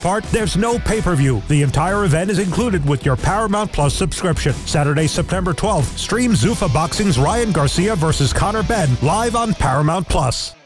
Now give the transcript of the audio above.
part, there's no pay-per-view. The entire event is included with your Paramount Plus subscription. Saturday, September 12th, stream Zuffa Boxing's Ryan Garcia versus Conor Benn live on Paramount Plus.